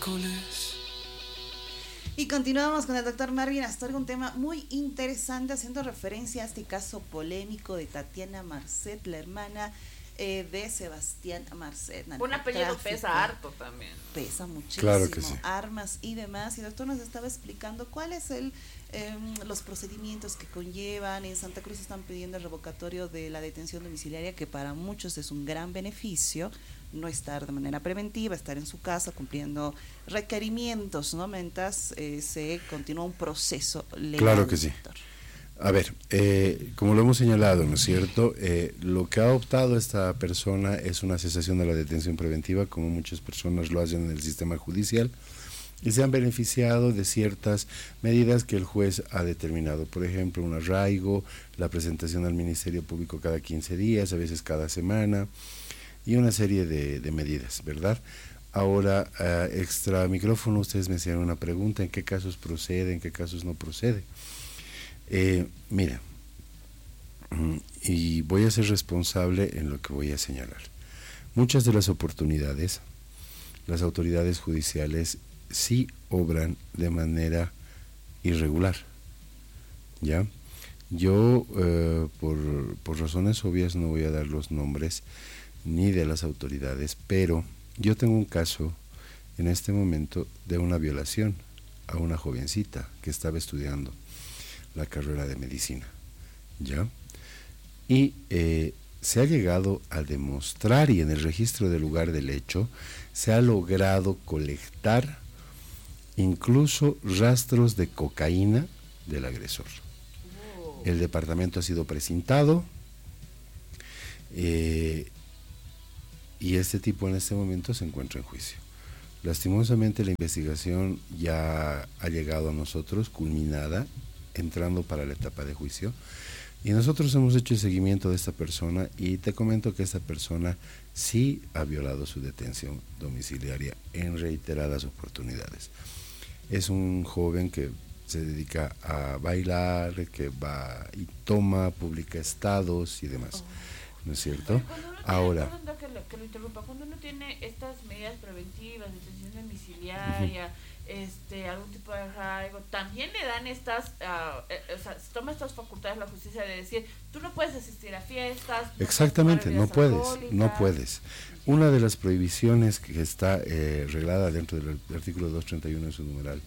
Y continuamos con el doctor Marvin Astorga, un tema muy interesante, haciendo referencia a este caso polémico de Tatiana Marcet, la hermana de Sebastián Marcet. Un apellido pesa harto también. Pesa muchísimo, claro que sí. Armas y demás. Y el doctor nos estaba explicando cuál es los procedimientos que conllevan. En Santa Cruz están pidiendo el revocatorio de la detención domiciliaria, que para muchos es un gran beneficio, no estar de manera preventiva, estar en su casa cumpliendo requerimientos, ¿no? Mientras se continúa un proceso legal. Claro que sí. Doctor. A ver, como lo hemos señalado, ¿no es cierto? Lo que ha optado esta persona es una cesación de la detención preventiva, como muchas personas lo hacen en el sistema judicial, y se han beneficiado de ciertas medidas que el juez ha determinado. Por ejemplo, un arraigo, la presentación al Ministerio Público cada 15 días, a veces cada semana, y una serie de medidas, ¿verdad? Ahora, extra micrófono, ustedes me hacían una pregunta: ¿en qué casos procede, en qué casos no procede? Mira, y voy a ser responsable en lo que voy a señalar. Muchas de las oportunidades, las autoridades judiciales sí obran de manera irregular, ¿ya? Yo, por razones obvias, no voy a dar los nombres ni de las autoridades, pero yo tengo un caso en este momento de una violación a una jovencita que estaba estudiando la carrera de medicina, ¿ya? Y se ha llegado a demostrar, y en el registro del lugar del hecho se ha logrado colectar incluso rastros de cocaína del agresor. El departamento ha sido precintado, y este tipo en este momento se encuentra en juicio. Lastimosamente la investigación ya ha llegado a nosotros culminada, entrando para la etapa de juicio, y nosotros hemos hecho el seguimiento de esta persona, y te comento que esta persona sí ha violado su detención domiciliaria en reiteradas oportunidades. Es un joven que se dedica a bailar, que va y toma, publica estados y demás, ¿no es cierto? Ahora, que lo interrumpa, cuando uno tiene estas medidas preventivas, detención domiciliaria, algún tipo de arraigo, también le dan estas, o sea, se toma estas facultades la justicia de decir, tú no puedes asistir a fiestas. Exactamente, no puedes. Una de las prohibiciones que está reglada dentro del artículo 231 en su numeral,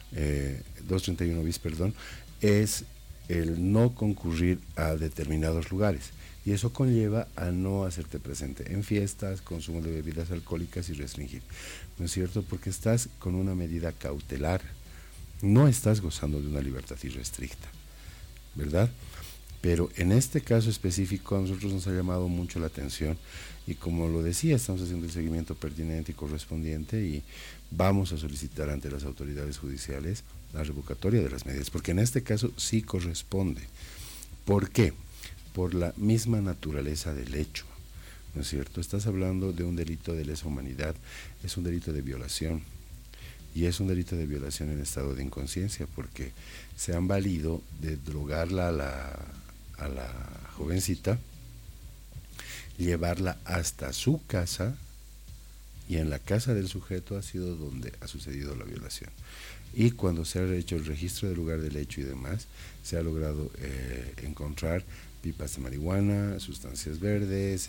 231 bis, perdón, es el no concurrir a determinados lugares. Y eso conlleva a no hacerte presente en fiestas, consumo de bebidas alcohólicas y restringir, ¿no es cierto? Porque estás con una medida cautelar, no estás gozando de una libertad irrestricta, ¿verdad? Pero en este caso específico a nosotros nos ha llamado mucho la atención, y como lo decía, estamos haciendo el seguimiento pertinente y correspondiente, y vamos a solicitar ante las autoridades judiciales la revocatoria de las medidas, porque en este caso sí corresponde. ¿Por qué? Por la misma naturaleza del hecho, ¿no es cierto? Estás hablando de un delito de lesa humanidad, es un delito de violación, y es un delito de violación en estado de inconsciencia, porque se han valido de drogarla a la jovencita, llevarla hasta su casa, y en la casa del sujeto ha sido donde ha sucedido la violación. Y cuando se ha hecho el registro del lugar del hecho y demás, se ha logrado encontrar pipas de marihuana, sustancias verdes,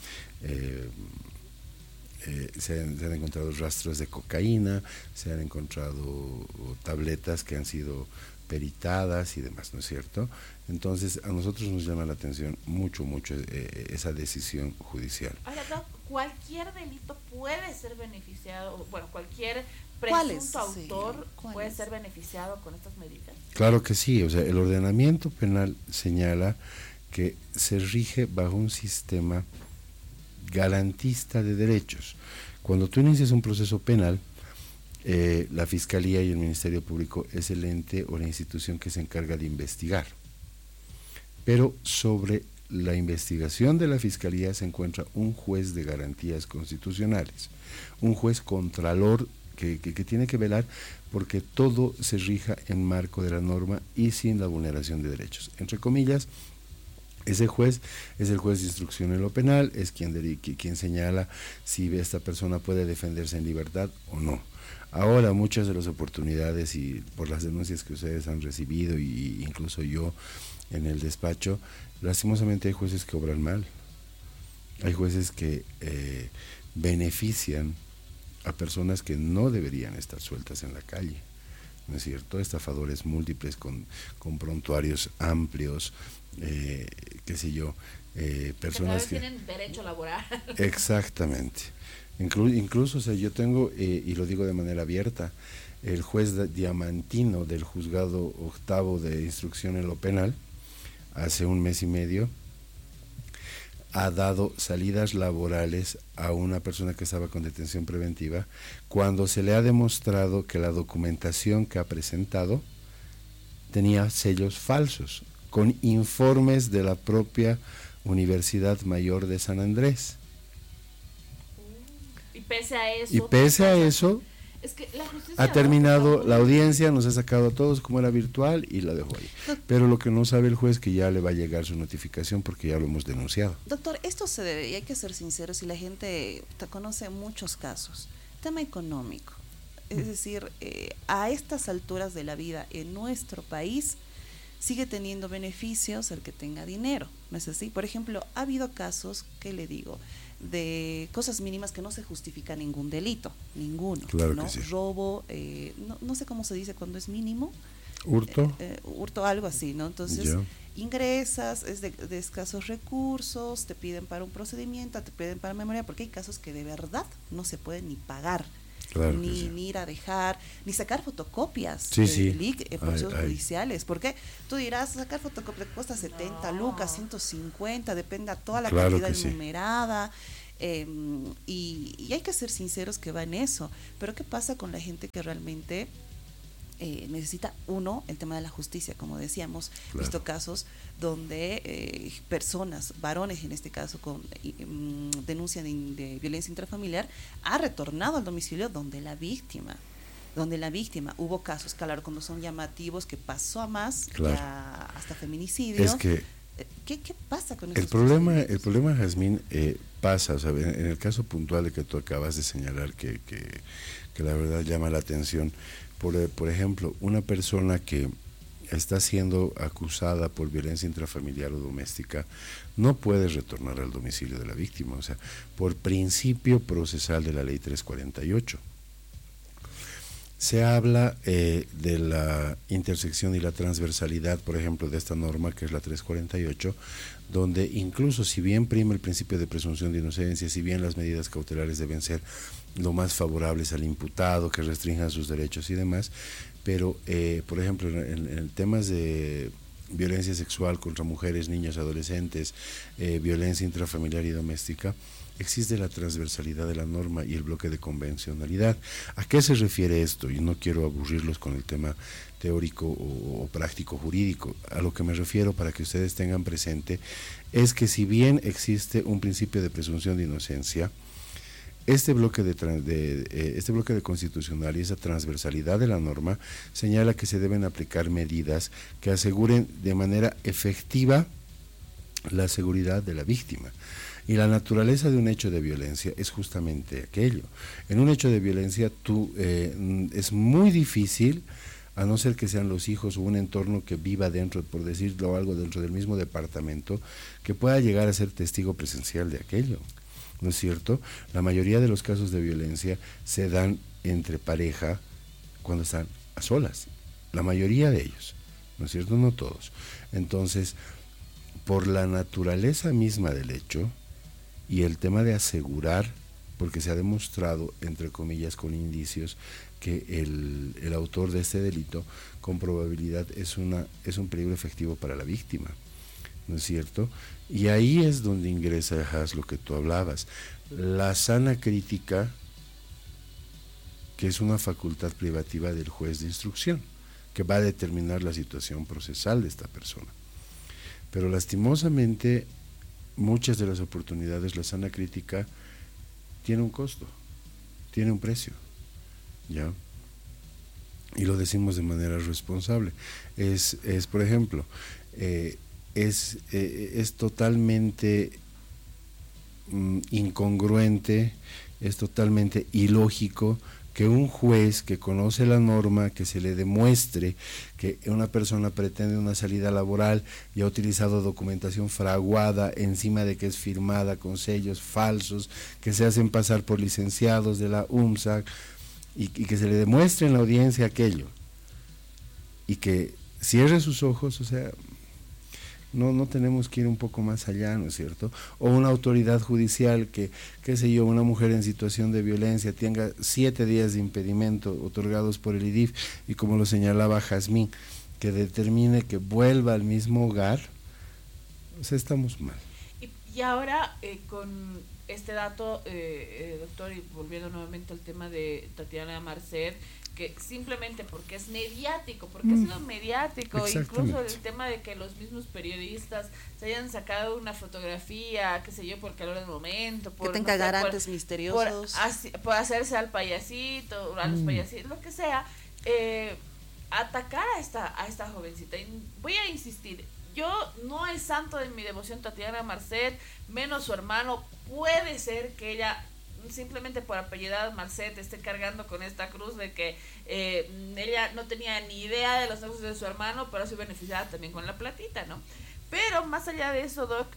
se han encontrado rastros de cocaína, se han encontrado tabletas que han sido peritadas y demás, ¿no es cierto? Entonces a nosotros nos llama la atención mucho esa decisión judicial. Ahora, Doc, ¿cualquier delito puede ser beneficiado, bueno, cualquier presunto autor puede ser beneficiado con estas medidas? Claro que sí, o sea, el ordenamiento penal señala que se rige bajo un sistema garantista de derechos. Cuando tú inicias un proceso penal, la Fiscalía y el Ministerio Público es el ente o la institución que se encarga de investigar. Pero sobre la investigación de la Fiscalía se encuentra un juez de garantías constitucionales, un juez contralor que tiene que velar porque todo se rija en marco de la norma y sin la vulneración de derechos. Entre comillas, ese juez es el juez de instrucción en lo penal, es quien señala si esta persona puede defenderse en libertad o no. Ahora muchas de las oportunidades y por las denuncias que ustedes han recibido y incluso yo en el despacho, lastimosamente hay jueces que obran mal, hay jueces que benefician a personas que no deberían estar sueltas en la calle, ¿no es cierto? Estafadores múltiples con prontuarios amplios, qué sé yo, personas que tienen derecho laboral. Exactamente. Incluso, o sea, yo tengo, y lo digo de manera abierta, el juez Diamantino del Juzgado Octavo de Instrucción en lo Penal, hace un mes y medio, ha dado salidas laborales a una persona que estaba con detención preventiva cuando se le ha demostrado que la documentación que ha presentado tenía sellos falsos, con informes de la propia Universidad Mayor de San Andrés. Y pese a eso, es que la justicia ha terminado la audiencia, nos ha sacado a todos como era virtual y la dejó ahí. Pero lo que no sabe el juez que ya le va a llegar su notificación porque ya lo hemos denunciado. Doctor, esto se debe, y hay que ser sinceros, y la gente conoce muchos casos. Tema económico. Es decir, a estas alturas de la vida en nuestro país sigue teniendo beneficios el que tenga dinero, ¿no es así? Por ejemplo, ha habido casos, ¿qué le digo?, de cosas mínimas que no se justifica ningún delito, ninguno, claro, ¿no? Que sí. Robo, no sé cómo se dice cuando es mínimo. Hurto. Hurto, algo así, ¿no? Entonces, ingresas, es de escasos recursos, te piden para un procedimiento, te piden para memoria, porque hay casos que de verdad no se pueden ni pagar. Claro ni ir a dejar, ni sacar fotocopias de LIC, procesos judiciales, porque tú dirás, sacar fotocopias cuesta 70 lucas, 150, depende a toda la cantidad enumerada, y hay que ser sinceros que va en eso. Pero ¿qué pasa con la gente que realmente necesita, el tema de la justicia? Como decíamos, visto casos donde personas, varones en este caso, con denuncia de violencia intrafamiliar, ha retornado al domicilio donde la víctima, hubo casos, claro, cuando son llamativos, que pasó a más, ya hasta feminicidio. Es que ¿Qué pasa con el problema, Jazmín, pasa, o sea, en el caso puntual de que tú acabas de señalar, que la verdad llama la atención. Por ejemplo, una persona que está siendo acusada por violencia intrafamiliar o doméstica no puede retornar al domicilio de la víctima, o sea, por principio procesal de la ley 348. Se habla de la intersección y la transversalidad, por ejemplo, de esta norma, que es la 348, donde incluso si bien prima el principio de presunción de inocencia, si bien las medidas cautelares deben ser lo más favorables al imputado, que restrinjan sus derechos y demás, pero, por ejemplo, en temas de violencia sexual contra mujeres, niños, adolescentes, violencia intrafamiliar y doméstica, existe la transversalidad de la norma y el bloque de convencionalidad. ¿A qué se refiere esto? Y no quiero aburrirlos con el tema teórico o práctico jurídico. A lo que me refiero, para que ustedes tengan presente, es que si bien existe un principio de presunción de inocencia, este bloque de constitucional y esa transversalidad de la norma señala que se deben aplicar medidas que aseguren de manera efectiva la seguridad de la víctima. Y la naturaleza de un hecho de violencia es justamente aquello. En un hecho de violencia es muy difícil, a no ser que sean los hijos o un entorno que viva dentro, por decirlo algo, dentro del mismo departamento, que pueda llegar a ser testigo presencial de aquello, ¿no es cierto? La mayoría de los casos de violencia se dan entre pareja cuando están a solas, la mayoría de ellos, ¿no es cierto? No todos. Entonces, por la naturaleza misma del hecho y el tema de asegurar, porque se ha demostrado, entre comillas, con indicios, que el autor de este delito con probabilidad es un peligro efectivo para la víctima, ¿no es cierto? Y ahí es donde ingresa, Haz, lo que tú hablabas, la sana crítica, que es una facultad privativa del juez de instrucción, que va a determinar la situación procesal de esta persona. Pero lastimosamente, muchas de las oportunidades, la sana crítica tiene un costo, tiene un precio, ¿ya? Y lo decimos de manera responsable. Por ejemplo, es totalmente incongruente, es totalmente ilógico que un juez que conoce la norma, que se le demuestre que una persona pretende una salida laboral y ha utilizado documentación fraguada encima de que es firmada con sellos falsos, que se hacen pasar por licenciados de la UMSAC, y que se le demuestre en la audiencia aquello, y que cierre sus ojos, o sea, no tenemos que ir un poco más allá, ¿no es cierto? O una autoridad judicial que, qué sé yo, una mujer en situación de violencia tenga 7 días de impedimento otorgados por el IDIF, y como lo señalaba Jazmín, que determine que vuelva al mismo hogar, o sea, estamos mal. Y ahora, con este dato, doctor, y volviendo nuevamente al tema de Tatiana Marcet, que simplemente porque es mediático, porque ha sido mediático, incluso el tema de que los mismos periodistas se hayan sacado una fotografía, qué sé yo, por calor del momento, por, que tenga garantes misteriosos, por hacerse al payasito, a los payasitos, lo que sea, atacar a esta jovencita. Y voy a insistir, yo no es santo de mi devoción Tatiana Marcet, menos su hermano. Puede ser que ella, simplemente por apellidad Marcet, esté cargando con esta cruz de que ella no tenía ni idea de los negocios de su hermano, pero se beneficiaba también con la platita, ¿no? Pero más allá de eso, Doc,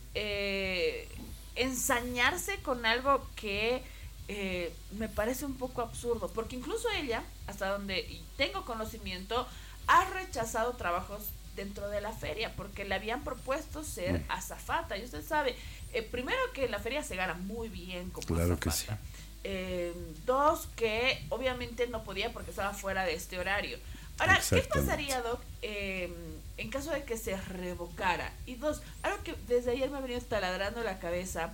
ensañarse con algo que me parece un poco absurdo, porque incluso ella, hasta donde tengo conocimiento, ha rechazado trabajos dentro de la feria, porque le habían propuesto ser azafata, y usted sabe, primero que en la feria se gana muy bien como claro azafata. Que sí. 2, que obviamente no podía porque estaba fuera de este horario. Ahora, ¿qué pasaría, Doc, en caso de que se revocara? Y 2, algo que desde ayer me ha venido taladrando la cabeza,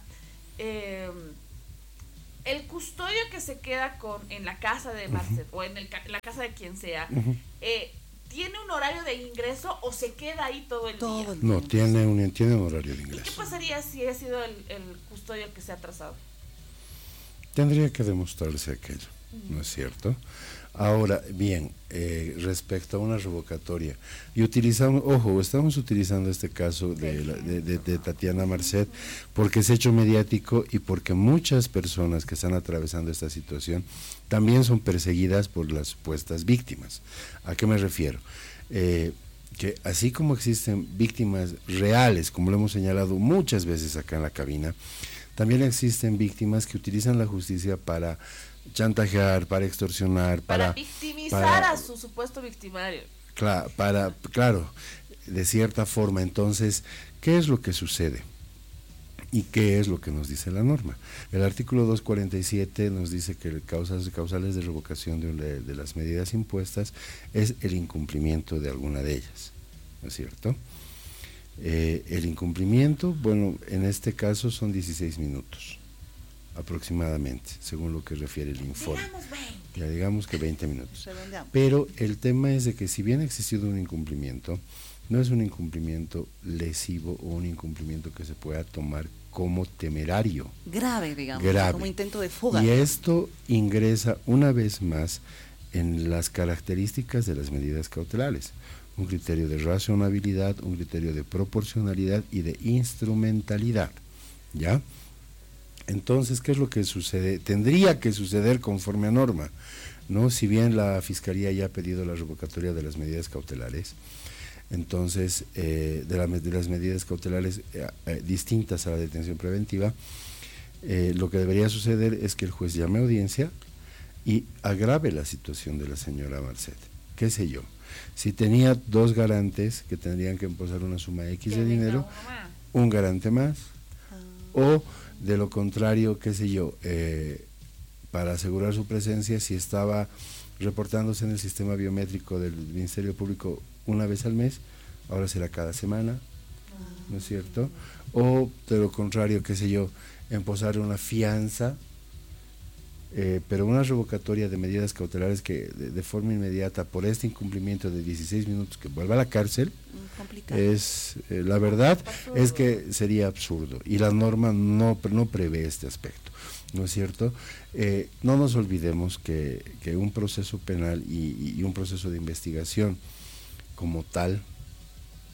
el custodio que se queda en la casa de Marcet, o en la casa de quien sea, ¿tiene un horario de ingreso o se queda ahí todo el día? No, tiene un horario de ingreso. ¿Y qué pasaría si ha sido el custodio el que se ha atrasado? Tendría que demostrarse aquello, ¿no es cierto? Ahora, bien, respecto a una revocatoria, y estamos utilizando este caso de Tatiana Marcet porque es hecho mediático y porque muchas personas que están atravesando esta situación también son perseguidas por las supuestas víctimas. ¿A qué me refiero? Que así como existen víctimas reales, como lo hemos señalado muchas veces acá en la cabina, también existen víctimas que utilizan la justicia para chantajear, para extorsionar, para victimizar a su supuesto victimario. Claro, de cierta forma. Entonces, ¿qué es lo que sucede? ¿Y qué es lo que nos dice la norma? El artículo 247 nos dice que causales de revocación de las medidas impuestas es el incumplimiento de alguna de ellas, ¿no es cierto? El incumplimiento, bueno, en este caso son 16 minutos aproximadamente, según lo que refiere el informe. Digamos que 20 minutos. Pero el tema es de que si bien ha existido un incumplimiento, no es un incumplimiento lesivo o un incumplimiento que se pueda tomar como temerario. Grave, digamos, como intento de fuga. Y esto ingresa una vez más en las características de las medidas cautelares. Un criterio de razonabilidad, un criterio de proporcionalidad y de instrumentalidad, ¿ya? Entonces, ¿qué es lo que sucede? Tendría que suceder conforme a norma, ¿no? Si bien la Fiscalía ya ha pedido la revocatoria de las medidas cautelares, entonces, de las medidas cautelares distintas a la detención preventiva, lo que debería suceder es que el juez llame a audiencia y agrave la situación de la señora Marcet. ¿Qué sé yo? Si tenía 2 garantes que tendrían que imposar una suma X de dinero, un garante más, o de lo contrario, qué sé yo, para asegurar su presencia, si estaba reportándose en el sistema biométrico del Ministerio Público una vez al mes, ahora será cada semana, ¿no es cierto? O de lo contrario, qué sé yo, imposar una fianza, pero una revocatoria de medidas cautelares que de forma inmediata por este incumplimiento de 16 minutos que vuelva a la cárcel, es la verdad es que sería absurdo y la norma no prevé este aspecto, ¿no es cierto? No nos olvidemos que un proceso penal y un proceso de investigación como tal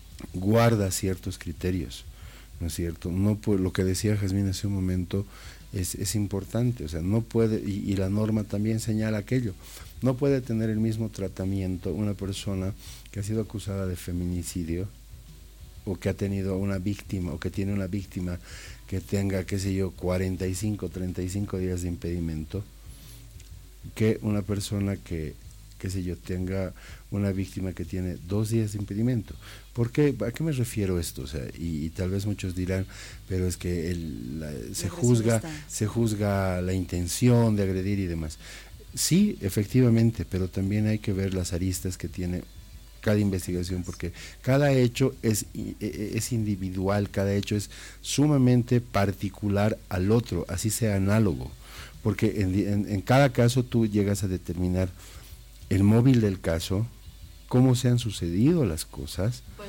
guarda ciertos criterios, ¿no es cierto? No, pues, lo que decía Jazmín hace un momento, es importante, o sea, no puede, y la norma también señala aquello, no puede tener el mismo tratamiento una persona que ha sido acusada de feminicidio o que ha tenido una víctima o que tiene una víctima que tenga, qué sé yo, 45, 35 días de impedimento, que una persona que, qué sé yo, tenga una víctima que tiene 2 días de impedimento. ¿Por qué? ¿A qué me refiero esto? O sea, y tal vez muchos dirán, pero es que se juzga la intención de agredir y demás. Sí, efectivamente, pero también hay que ver las aristas que tiene cada investigación, porque cada hecho es individual, cada hecho es sumamente particular al otro, así sea análogo, porque en cada caso tú llegas a determinar el móvil del caso, cómo se han sucedido las cosas, pues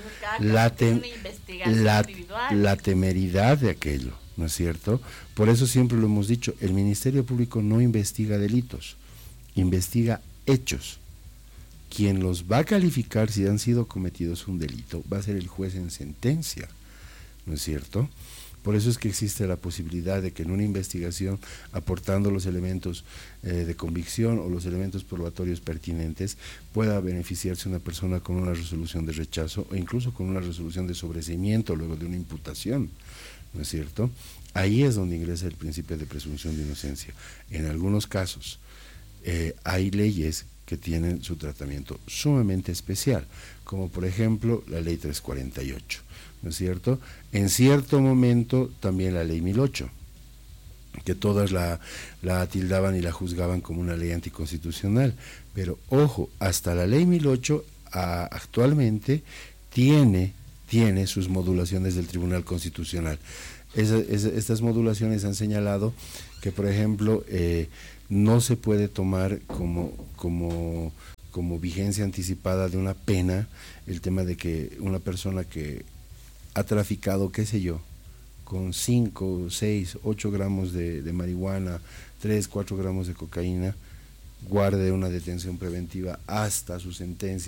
la temeridad de aquello, ¿no es cierto? Por eso siempre lo hemos dicho, el Ministerio Público no investiga delitos, investiga hechos. Quien los va a calificar si han sido cometidos un delito va a ser el juez en sentencia, ¿no es cierto? Por eso es que existe la posibilidad de que en una investigación, aportando los elementos de convicción o los elementos probatorios pertinentes, pueda beneficiarse una persona con una resolución de rechazo o incluso con una resolución de sobreseimiento luego de una imputación, ¿no es cierto? Ahí es donde ingresa el principio de presunción de inocencia. En algunos casos hay leyes que tienen su tratamiento sumamente especial, como por ejemplo la ley 348, ¿no es cierto? En cierto momento también la ley 1008, que todas la tildaban y la juzgaban como una ley anticonstitucional, pero ojo, hasta la ley 1008 actualmente tiene sus modulaciones del Tribunal Constitucional. Estas modulaciones han señalado que, por ejemplo, no se puede tomar como vigencia anticipada de una pena el tema de que una persona que ha traficado, qué sé yo, con 5, 6, 8 gramos de marihuana, 3, 4 gramos de cocaína, guarde una detención preventiva hasta su sentencia.